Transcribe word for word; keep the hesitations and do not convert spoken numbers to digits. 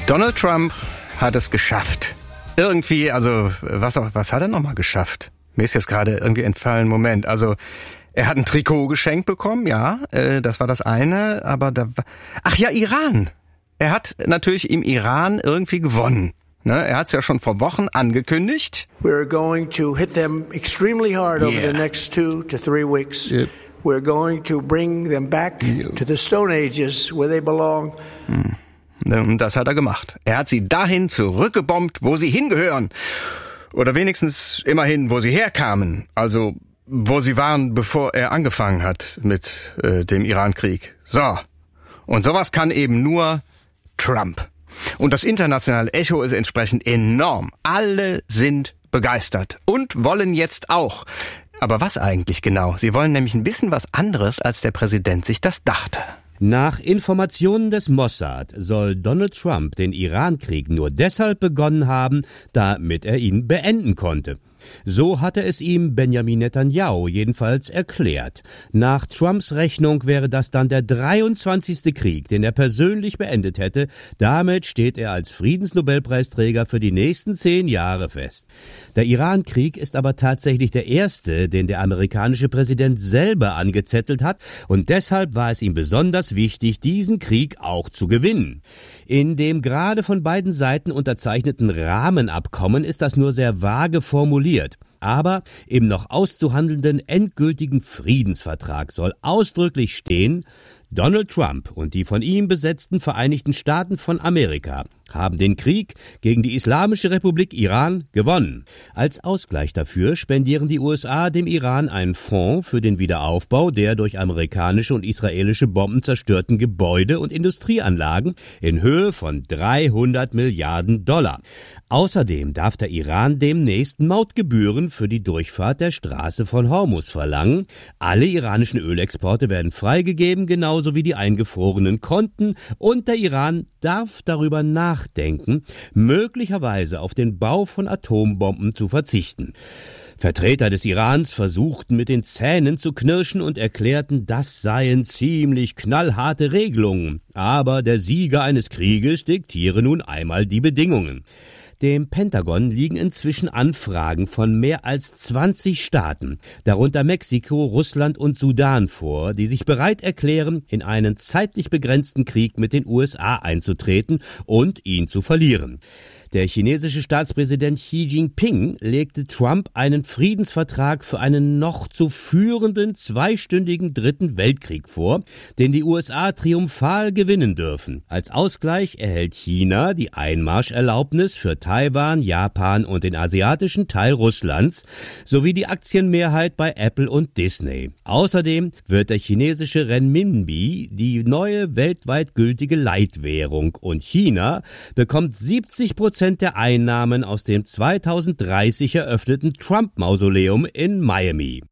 Donald Trump hat es geschafft. Irgendwie, also was auch, was hat er nochmal geschafft? Mir ist jetzt gerade irgendwie entfallen, Moment, also er hat ein Trikot geschenkt bekommen, ja, äh, das war das eine, aber da war, ach ja, Iran. Er hat natürlich im Iran irgendwie gewonnen. Ne, er hat es ja schon vor Wochen angekündigt. We're going to hit them extremely hard over yeah. the next two to three weeks. Yep. We're going to bring them back yep. to the Stone Ages where they belong. Hm. Und das hat er gemacht. Er hat sie dahin zurückgebombt, wo sie hingehören. Oder wenigstens immerhin, wo sie herkamen. Also, wo sie waren, bevor er angefangen hat mit äh, dem Iran-Krieg. So. Und sowas kann eben nur Trump. Und das internationale Echo ist entsprechend enorm. Alle sind begeistert und wollen jetzt auch. Aber was eigentlich genau? Sie wollen nämlich ein bisschen was anderes, als der Präsident sich das dachte. Nach Informationen des Mossad soll Donald Trump den Iran-Krieg nur deshalb begonnen haben, damit er ihn beenden konnte. So hatte es ihm Benjamin Netanyahu jedenfalls erklärt. Nach Trumps Rechnung wäre das dann der dreiundzwanzigste Krieg, den er persönlich beendet hätte. Damit steht er als Friedensnobelpreisträger für die nächsten zehn Jahre fest. Der Iran-Krieg ist aber tatsächlich der erste, den der amerikanische Präsident selber angezettelt hat, und deshalb war es ihm besonders wichtig, diesen Krieg auch zu gewinnen. In dem gerade von beiden Seiten unterzeichneten Rahmenabkommen ist das nur sehr vage formuliert. Aber im noch auszuhandelnden endgültigen Friedensvertrag soll ausdrücklich stehen: Donald Trump und die von ihm besetzten Vereinigten Staaten von Amerika haben den Krieg gegen die Islamische Republik Iran gewonnen. Als Ausgleich dafür spendieren die U S A dem Iran einen Fonds für den Wiederaufbau der durch amerikanische und israelische Bomben zerstörten Gebäude und Industrieanlagen in Höhe von dreihundert Milliarden Dollar. Außerdem darf der Iran demnächst Mautgebühren für die Durchfahrt der Straße von Hormuz verlangen. Alle iranischen Ölexporte werden freigegeben, genauso wie die eingefrorenen Konten, und der Iran darf darüber nachdenken, möglicherweise auf den Bau von Atombomben zu verzichten. Vertreter des Irans versuchten mit den Zähnen zu knirschen und erklärten, das seien ziemlich knallharte Regelungen. Aber der Sieger eines Krieges diktiere nun einmal die Bedingungen. Dem Pentagon liegen inzwischen Anfragen von mehr als zwanzig Staaten, darunter Mexiko, Russland und Sudan, vor, die sich bereit erklären, in einen zeitlich begrenzten Krieg mit den U S A einzutreten und ihn zu verlieren. Der chinesische Staatspräsident Xi Jinping legte Trump einen Friedensvertrag für einen noch zu führenden zweistündigen Dritten Weltkrieg vor, den die U S A triumphal gewinnen dürfen. Als Ausgleich erhält China die Einmarscherlaubnis für Taiwan, Japan und den asiatischen Teil Russlands sowie die Aktienmehrheit bei Apple und Disney. Außerdem wird der chinesische Renminbi die neue weltweit gültige Leitwährung und China bekommt siebzig Prozent der Einnahmen aus dem zweitausenddreißig eröffneten Trump-Mausoleum in Miami.